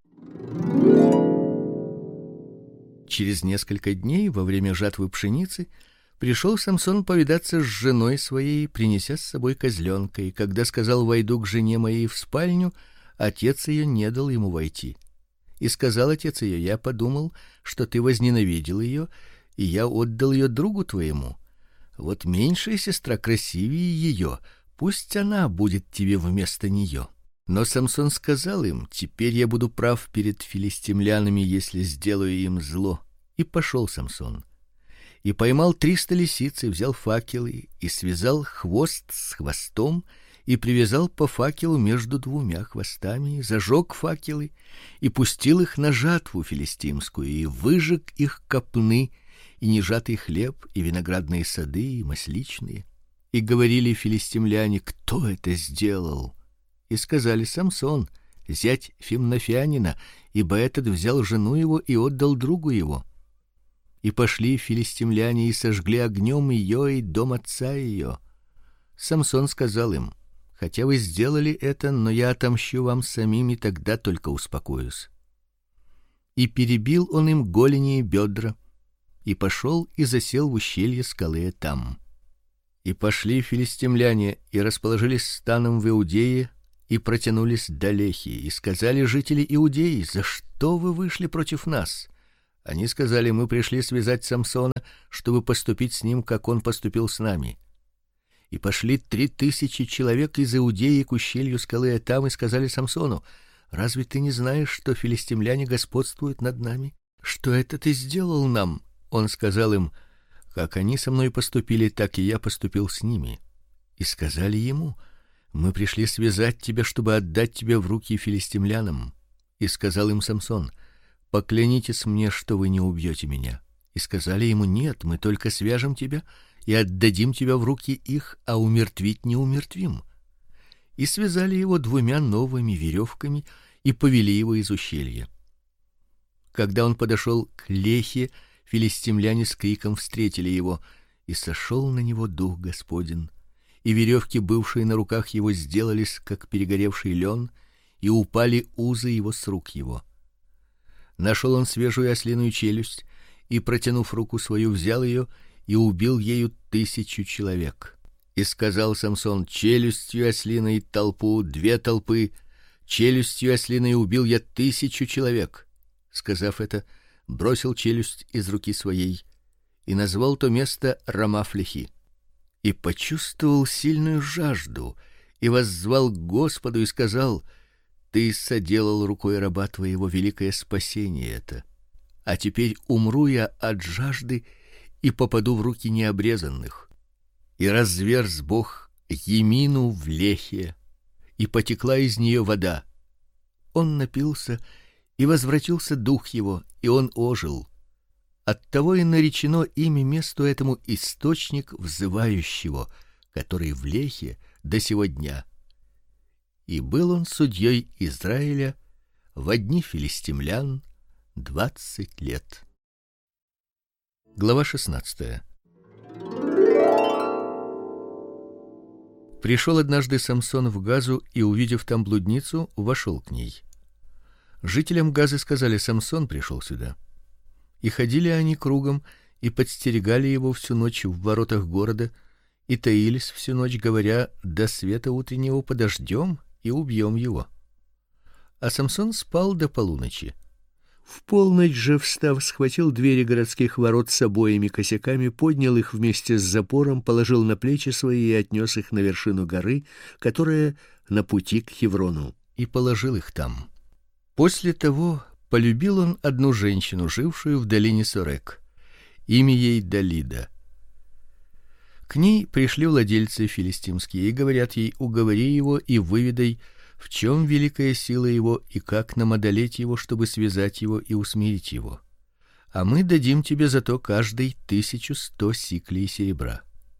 Через несколько дней, во время жатвы пшеницы, пришел Самсон повидаться с женой своей, принеся с собой козленка, и когда сказал: войду к жене моей в спальню, отец ее не дал ему войти. И сказал отец ее: я подумал, что ты возненавидел ее, и я отдал ее другу твоему. Вот меньшая сестра красивее ее, пусть она будет тебе вместо нее. Но Самсон сказал им: теперь я буду прав перед филистимлянами, если сделаю им зло. И пошел Самсон. И поймал 300 лисиц, и взял факелы, и связал хвост с хвостом, и привязал по факелу между 2 хвостами, и зажег факелы, и пустил их на жатву филистимскую, и выжег их копны, и нежатый хлеб, и виноградные сады, и масличные. И говорили филистимляне: кто это сделал? И сказали: Самсон, зять фимнафянина, ибо этот взял жену его и отдал другу его. И пошли филистимляне и сожгли огнем ее и дом отца ее. Самсон сказал им: хотя вы сделали это, но я отомщу вам самим, и тогда только успокоюсь. И перебил он им голени и бедра, и пошел и засел в ущелье скалы там. И пошли филистимляне и расположились станом в Иудее и протянулись до Лехи, и сказали жители Иудеи: "За что вы вышли против нас?" Они сказали: "Мы пришли связать Самсона, чтобы поступить с ним, как он поступил с нами". И пошли 3000 человек из Иудеи к ущелью скалы Этам и сказали Самсону: "Разве ты не знаешь, что филистимляне господствуют над нами? Что это ты сделал нам?" Он сказал им: "Как они со мной поступили, так и я поступил с ними". И сказали ему: "Мы пришли связать тебя, чтобы отдать тебя в руки филистимлянам". И сказал им Самсон: "Поклянитесь мне, что вы не убьете меня". И сказали ему: "Нет, мы только свяжем тебя и отдадим тебя в руки их, а умертвить не умертвим". И связали его 2 новыми веревками и повели его из ущелья. Когда он подошел к Лехе, филистимляне с криком встретили его, и сошел на него дух Господень, и веревки, бывшие на руках его, сделались как перегоревший лен, и упали узы его с рук его. Нашел он свежую ослиную челюсть и, протянув руку свою, взял ее и убил ею 1000 человек. И сказал Самсон: "Челюстью ослиной толпу, 2 толпы, челюстью ослиной убил я 1000 человек". Сказав это, бросил челюсть из руки своей и назвал то место Рамаф-Лехи. И почувствовал сильную жажду, и воззвал к Господу и сказал: "Ты соделал рукой раба твоего великое спасение это. А теперь умру я от жажды и попаду в руки необрезанных". И разверз Бог Емину в Лехе, и потекла из нее вода. Он напился, и возвратился дух его, и он ожил. Оттого и наречено имя месту этому источник взывающего, который в Лехе до сего дня. И был он судьей Израиля во дни филистимлян 20 лет. Глава 16. Пришел однажды Самсон в Газу и, увидев там блудницу, вошел к ней. Жителям Газы сказали: "Самсон пришел сюда". И ходили они кругом и подстерегали его всю ночь в воротах города и таились всю ночь, говоря: "До света утреннего подождем и убьем его". А Самсон спал до полуночи. В полночь же, встав, схватил двери городских ворот с обоими косяками, поднял их вместе с запором, положил на плечи свои и отнес их на вершину горы, которая на пути к Хеврону, и положил их там. После того полюбил он одну женщину, жившую в долине Сорек. Имя ей Далида. К ней пришли владельцы филистимские и говорят ей: "Уговори его и выведай, в чем великая сила его и как нам одолеть его, чтобы связать его и усмирить его. А мы дадим тебе за то каждый 1100 сиклей серебра".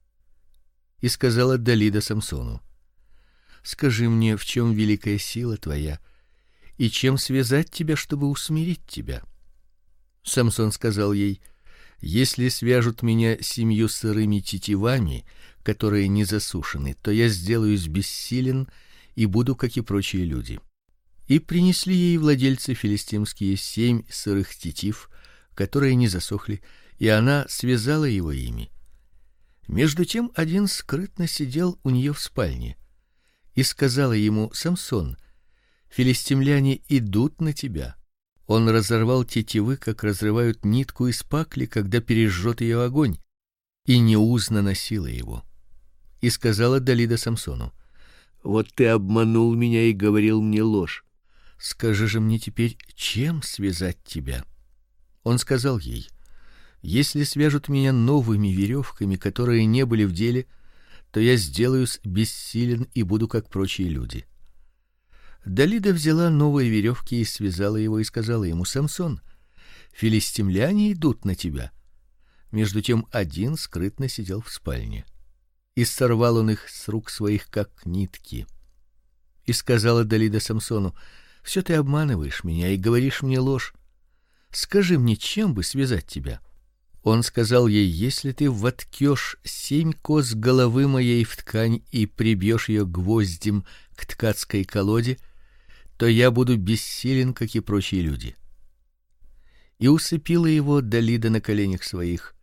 И сказала Далида Самсону: "Скажи мне, в чем великая сила твоя, и чем связать тебя, чтобы усмирить тебя?" Самсон сказал ей: "Если свяжут меня 7 сырыми тетивами, которые не засушены, то я сделаюсь бессилен и буду, как и прочие люди". И принесли ей владельцы филистимские 7 сырых тетив, которые не засохли, и она связала его ими. Между тем один скрытно сидел у нее в спальне, и сказала ему: "Самсон, филистимляне идут на тебя". Он разорвал тетивы, как разрывают нитку из пакли, когда пережжет ее огонь, и неузнанно носила его. И сказала Далида Самсону: "Вот ты обманул меня и говорил мне ложь. Скажи же мне теперь, чем связать тебя?" Он сказал ей: "Если свяжут меня новыми веревками, которые не были в деле, то я сделаюсь бессилен и буду, как прочие люди". Далида взяла новые веревки и связала его, и сказала ему: "Самсон, филистимляне идут на тебя". Между тем один скрытно сидел в спальне. И сорвал он их с рук своих, как нитки. И сказала Далида Самсону: "Все ты обманываешь меня и говоришь мне ложь. Скажи мне, чем бы связать тебя?" Он сказал ей: "Если ты воткёшь 7 кос головы моей в ткань и прибьешь ее гвоздем к ткацкой колоде, то я буду бессилен, как и прочие люди". И усыпила его Далида на коленях своих,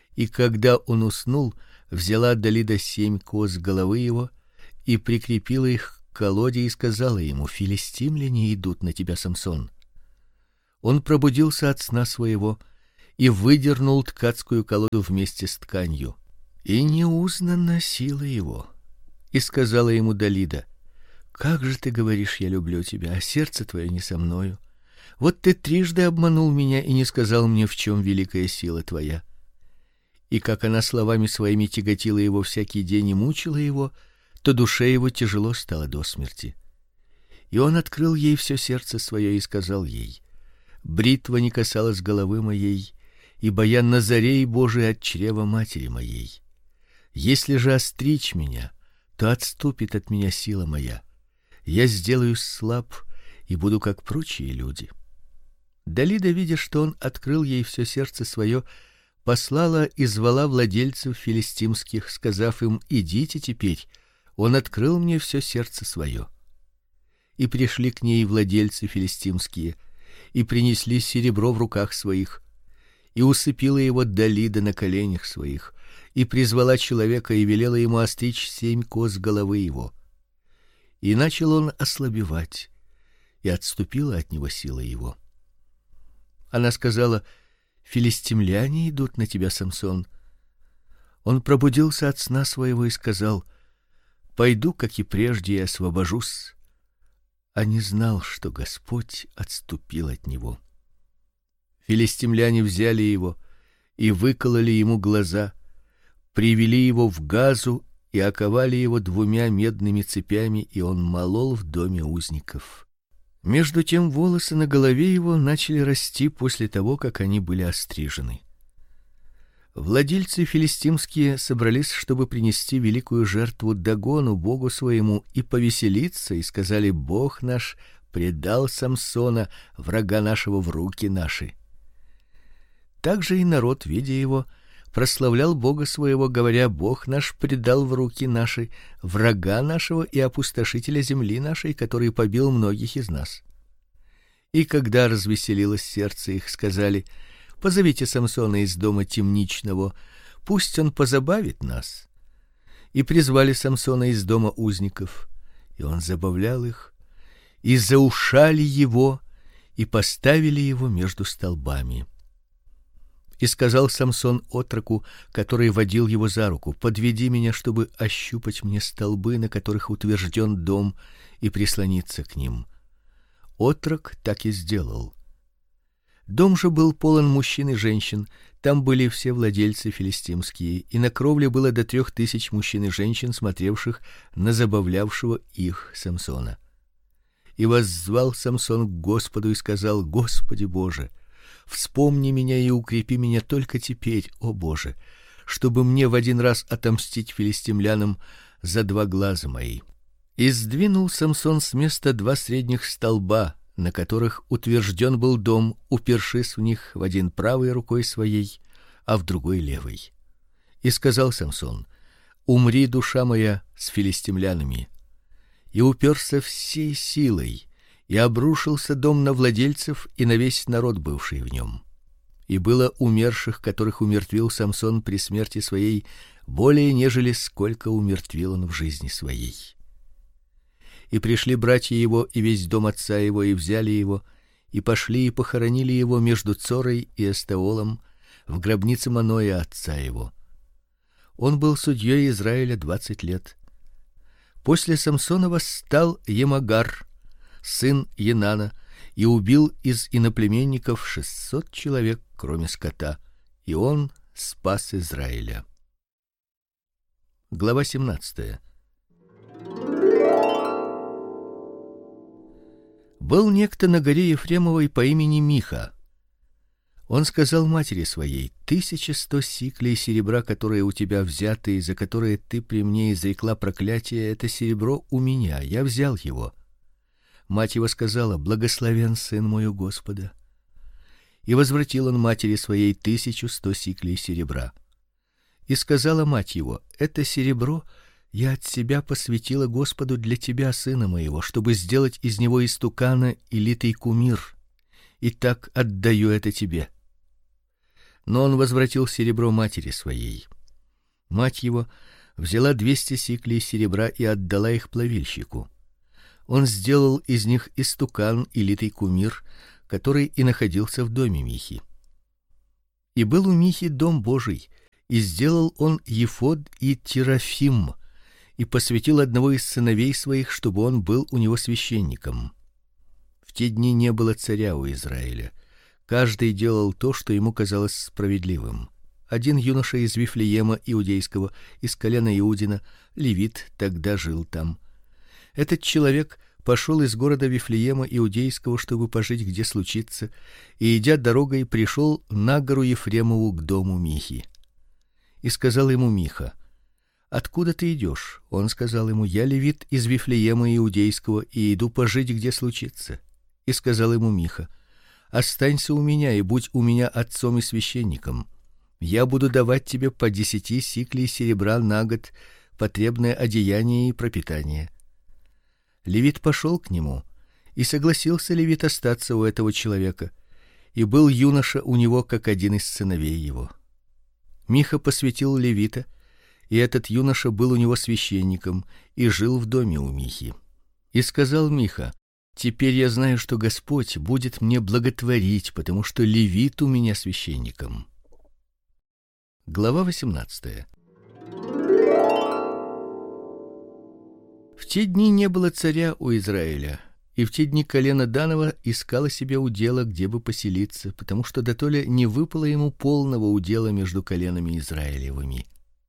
И когда он уснул, взяла Далида 7 коз головы его и прикрепила их к колоде и сказала ему: филистимляне идут на тебя, Самсон. Он пробудился от сна своего и выдернул ткацкую колоду вместе с тканью, и не узнана сила его. И сказала ему Далида: как же ты говоришь: я люблю тебя, а сердце твое не со мною? Вот ты трижды обманул меня и не сказал мне, в чем великая сила твоя. И как она словами своими тяготила его всякий день и мучила его, то душе его тяжело стало до смерти. И он открыл ей все сердце свое и сказал ей: бритва не касалась головы моей, ибо я Назарей Божий от чрева матери моей. Если же остричь меня, то отступит от меня сила моя. Я сделаюсь слаб и буду как прочие люди. Далида, видя, что он открыл ей все сердце свое, послала и звала владельцев филистимских, сказав им: идите теперь, он открыл мне все сердце свое. И пришли к ней владельцы филистимские и принесли серебро в руках своих, и усыпила его Далида на коленях своих, и призвала человека и велела ему остричь 7 коз головы его. И начал он ослабевать, и отступила от него сила его. Она сказала: филистимляне идут на тебя, Самсон. Он пробудился от сна своего и сказал: пойду, как и прежде, и освобожусь. А не знал, что Господь отступил от него. Филистимляне взяли его и выкололи ему глаза, привели его в Газу и оковали его 2 медными цепями, и он молол в доме узников. Между тем волосы на голове его начали расти после того, как они были острижены. Владельцы филистимские собрались, чтобы принести великую жертву Дагону, богу своему, и повеселиться, и сказали: Бог наш предал Самсона, врага нашего, в руки наши. Также и народ, видя его, прославлял Бога своего, говоря: Бог наш предал в руки наши врага нашего и опустошителя земли нашей, который побил многих из нас. И когда развеселилось сердце их, сказали: позовите Самсона из дома темничного, пусть он позабавит нас. И призвали Самсона из дома узников, и он забавлял их, и заушали его, и поставили его между столбами. И сказал Самсон отроку, который водил его за руку: подведи меня, чтобы ощупать мне столбы, на которых утвержден дом, и прислониться к ним. Отрок так и сделал. Дом же был полон мужчин и женщин, там были все владельцы филистимские, и на кровле было до 3000 мужчин и женщин, смотревших на забавлявшего их Самсона. И воззвал Самсон к Господу и сказал: Господи Боже, вспомни меня и укрепи меня только теперь, о Боже, чтобы мне в один раз отомстить филистимлянам за 2 глаза мои. И сдвинул Самсон с места 2 средних столба, на которых утвержден был дом, упершись в них в один правой рукой своей, а в другой левой. И сказал Самсон: умри, душа моя, с филистимлянами. И уперся всей силой, и обрушился дом на владельцев и на весь народ, бывший в нем. И было умерших, которых умертвил Самсон при смерти своей, более нежели сколько умертвил он в жизни своей. И пришли братья его и весь дом отца его, и взяли его, и пошли и похоронили его между Цорой и Эстеолом в гробнице Маноя отца его. Он был судьей Израиля 20 лет. После Самсона восстал Емагар, сын Енана, и убил из иноплеменников 600 человек, кроме скота, и он спас Израиля. Глава 17. Был некто на горе Ефремовой по имени Миха. Он сказал матери своей: 1100 сиклей серебра, которые у тебя взяты и за которые ты при мне изрекла проклятие, это серебро у меня, я взял его. Мать его сказала: благословен сын мой у Господа. И возвратил он матери своей 1100 сиклей серебра. И сказала мать его: это серебро я от себя посвятила Господу для тебя, сына моего, чтобы сделать из него истукана и литый кумир. И так отдаю это тебе. Но он возвратил серебро матери своей. Мать его взяла 200 сиклей серебра и отдала их плавильщику. Он сделал из них истукан и литый кумир, который и находился в доме Михи. И был у Михи дом Божий, и сделал он ефод и терафим, и посвятил одного из сыновей своих, чтобы он был у него священником. В те дни не было царя у Израиля. Каждый делал то, что ему казалось справедливым. Один юноша из Вифлеема иудейского, из колена Иудина, левит, тогда жил там. Этот человек пошел из города Вифлеема иудейского, чтобы пожить где случится, и идя дорогой пришел на гору Ефремову к дому Михи. И сказал ему Миха: "Откуда ты идешь?" Он сказал ему: "Я левит из Вифлеема иудейского и иду пожить где случится". И сказал ему Миха: "Останься у меня и будь у меня отцом и священником. Я буду давать тебе по 10 сиклей серебра на год, потребное одеяние и пропитание". Левит пошел к нему, и согласился левит остаться у этого человека, и был юноша у него как один из сыновей его. Миха посвятил левита, и этот юноша был у него священником и жил в доме у Михи. И сказал Миха: "Теперь я знаю, что Господь будет мне благотворить, потому что левит у меня священником". Глава 18. В те дни не было царя у Израиля, и в те дни колено Данова искало себе удела, где бы поселиться, потому что дотоле не выпало ему полного удела между коленами Израилевыми.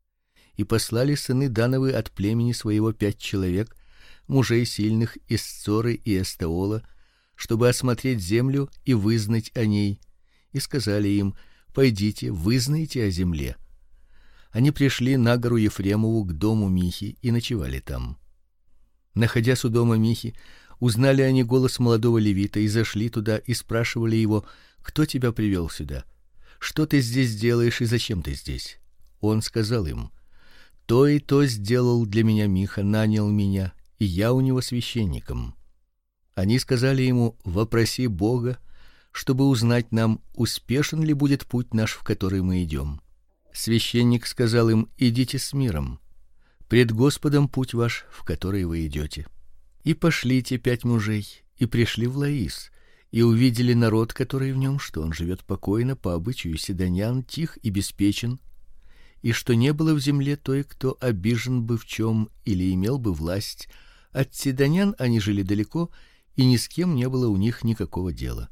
И послали сыны Дановы от племени своего 5 человек, мужей сильных из Цоры и Эстеола, чтобы осмотреть землю и вызнать о ней, и сказали им: "Пойдите, вызнайте о земле". Они пришли на гору Ефремову к дому Михи и ночевали там. Находясь у дома Михи, узнали они голос молодого левита и зашли туда и спрашивали его: "Кто тебя привел сюда? Что ты здесь делаешь и зачем ты здесь?" Он сказал им: "То и то сделал для меня Миха, нанял меня, и я у него священником". Они сказали ему: "Вопроси Бога, чтобы узнать нам, успешен ли будет путь наш, в который мы идем". Священник сказал им: "Идите с миром. Пред Господом путь ваш, в который вы идете". И пошли те 5 мужей, и пришли в Лаис, и увидели народ, который в нем, что он живет покойно по обычаю сидонян, тих и беспечен, и что не было в земле той, кто обижен бы в чем или имел бы власть. От сидонян они жили далеко, и ни с кем не было у них никакого дела.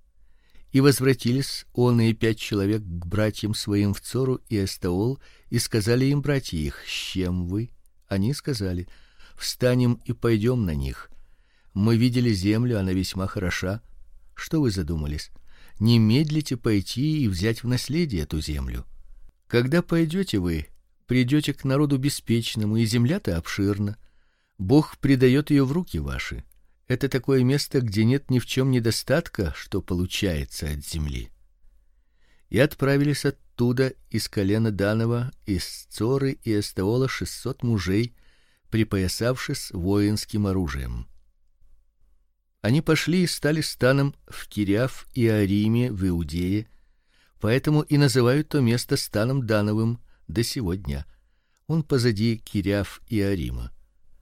И возвратились он и 5 человек к братьям своим в Цору и Эстеол, и сказали им братья их: "С чем вы?" Они сказали: "Встанем и пойдем на них. Мы видели землю, она весьма хороша. Что вы задумались? Не медлите пойти и взять в наследие эту землю. Когда пойдете вы, придете к народу беспечному, и земля-то обширна. Бог предает ее в руки ваши. Это такое место, где нет ни в чем недостатка, что получается от земли". И отправились оттуда из колена Данова, из Цоры и Эстеола 600 мужей, припоясавшись воинским оружием. Они пошли и стали станом в Кириаф и Ариме в Иудее, поэтому и называют то место станом Дановым до сего дня. Он позади Кириаф и Арима.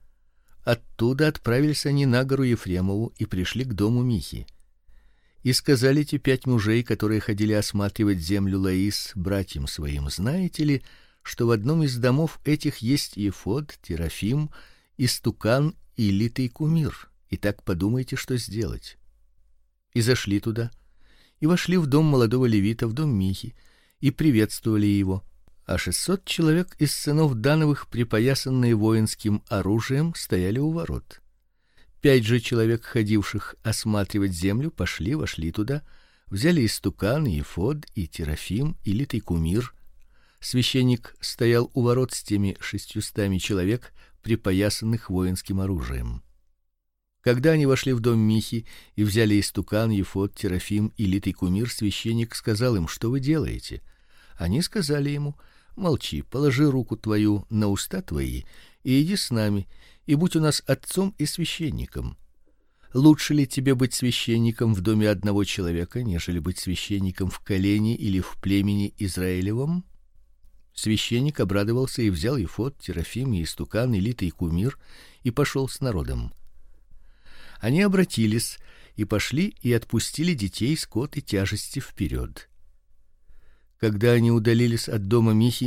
Оттуда отправились они на гору Ефремову и пришли к дому Михи. И сказали те 5 мужей, которые ходили осматривать землю Лаис, братьям своим: "Знаете ли, что в одном из домов этих есть ефод, терафим, истукан и литый кумир? И так подумайте, что сделать". И зашли туда, и вошли в дом молодого левита, в дом Михи, и приветствовали его. А 600 человек из сынов Дановых, припоясанные воинским оружием, стояли у ворот. 5 же человек, ходивших осматривать землю, вошли туда, взяли истукан, ефод и терафим и литый кумир. Священник стоял у ворот с теми 600 человек, припоясанных воинским оружием. Когда они вошли в дом Михи и взяли истукан, ефод, терафим и литый кумир, священник сказал им: "Что вы делаете?" Они сказали ему: "Молчи, положи руку твою на уста твои и иди с нами, и будь у нас отцом и священником". Лучше ли тебе быть священником в доме одного человека, нежели быть священником в колене или в племени Израилевом? Священник обрадовался и взял эфод, терафим и истукан и литый кумир и пошел с народом. Они обратились и пошли и отпустили детей, скот и тяжести вперед. Когда они удалились от дома Михи,